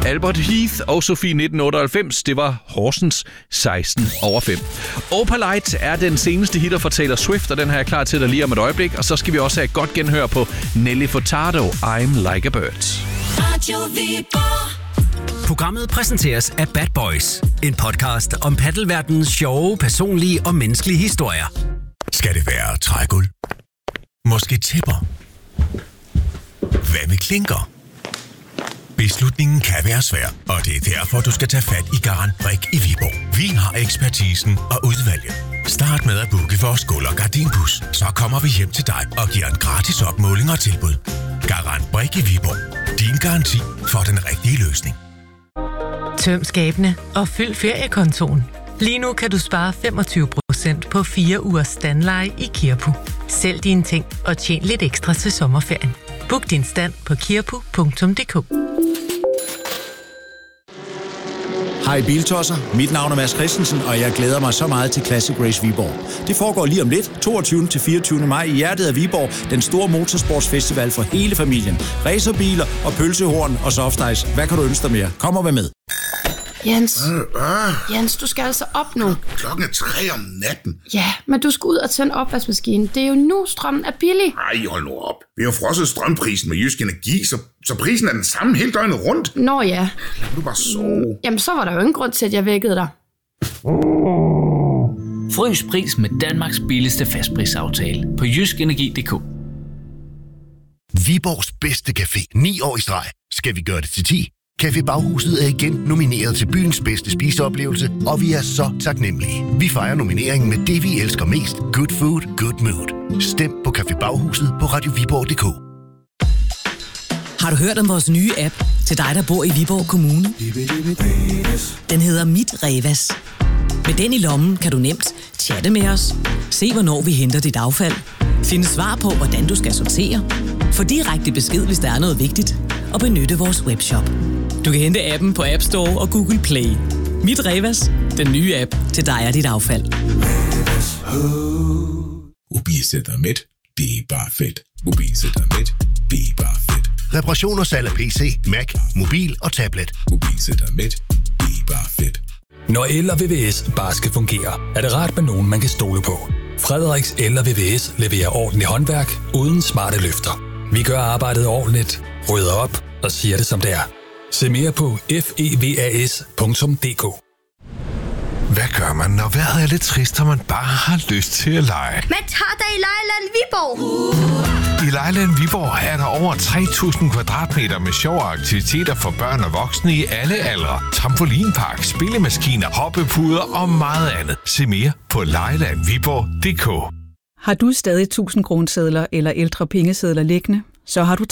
Albert Heath og Sofie 1998, det var Horsens 16/5. Opalite er den seneste hitter fra Taylor Swift, og den har jeg klar til dig lige om et øjeblik. Og så skal vi også have et godt genhør på Nelly Furtado, I'm Like a Bird. Radio Viborg. Programmet præsenteres af Bad Boys, en podcast om paddelverdenens sjove, personlige og menneskelige historier. Skal det være trægulv? Måske tæpper? Hvad med klinker? Beslutningen kan være svær, og det er derfor, du skal tage fat i Garant Brik i Viborg. Vi har ekspertisen og udvalget. Start med at booke vores gulv- og gardinbus, så kommer vi hjem til dig og giver en gratis opmåling og tilbud. Garant Brik i Viborg. Din garanti for den rigtige løsning. Tøm skabene og fyld feriekontoen. Lige nu kan du spare 25% på 4 ugers standleje i Kirpu. Sælg dine ting og tjen lidt ekstra til sommerferien. Book din stand på kirpu.dk. Hej Biltosser, mit navn er Mads Christensen, og jeg glæder mig så meget til Classic Race Viborg. Det foregår lige om lidt, 22. til 24. maj i hjertet af Viborg, den store motorsportsfestival for hele familien. Racerbiler og pølsehorn og softice. Hvad kan du ønske dig mere? Kom og vær med. Jens, du skal altså op nu. Klokken er 3 om natten. Ja, men du skal ud og tænde opvaskemaskinen. Det er jo nu, strømmen er billig. Ej, hold nu op. Vi har frosset strømprisen med Jysk Energi, så prisen er den samme hele døgnet rundt. Nå ja. Lad du bare sove. Jamen, så var der jo ingen grund til, at jeg vækkede dig. Frys pris med Danmarks billigste fastprisaftale på jyskenergi.dk. Viborgs bedste café 9 år i streg. Skal vi gøre det til 10? Café Baghuset er igen nomineret til byens bedste spiseoplevelse, og vi er så taknemmelige. Vi fejrer nomineringen med det, vi elsker mest. Good food, good mood. Stem på Café Baghuset på radioviborg.dk. Har du hørt om vores nye app til dig, der bor i Viborg Kommune? Den hedder Mit Revas. Med den i lommen kan du nemt chatte med os, se hvornår vi henter dit affald, finde svar på, hvordan du skal sortere, få direkte besked, hvis der er noget vigtigt, og benytte vores webshop. Du kan hente appen på App Store og Google Play. Mit Revas, den nye app til dig og dit affald. Mobilcenteret, det er bare fedt. Mobilcenteret, det er bare fedt. Reparation og salg af PC, Mac, mobil og tablet. Mobilcenteret, det er bare fedt. Når el og VVS bare skal fungere, er det rart med nogen, man kan stole på. Frederiks El og VVS leverer ordentligt håndværk uden smarte løfter. Vi gør arbejdet ordentligt, rydder op og siger det som det er. Se mere på fevas.dk. Hvad gør man, når vejret er lidt trist, og man bare har lyst til at lege? Man tager dig i Lejland Viborg. I Lejland Viborg er der over 3.000 kvadratmeter med sjove aktiviteter for børn og voksne i alle aldre. Trampolinpark, spillemaskiner, hoppepuder og meget andet. Se mere på lejlandviborg.dk. Har du stadig 1000 kronesedler eller ældre pengesedler liggende? Så har du